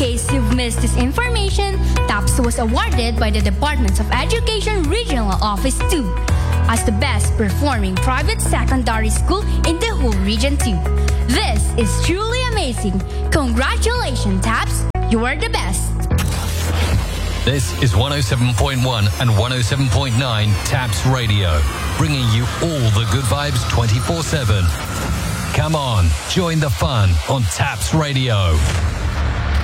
case you've missed this information, TAPS was awarded by the Department of Education Regional Office 2 as the best performing private secondary school in the whole region 2. This is truly amazing. Congratulations, TAPS. You are the best. This is 107.1 and 107.9 TAPS Radio, bringing you all the good vibes 24/7. Come on, join the fun on TAPS Radio.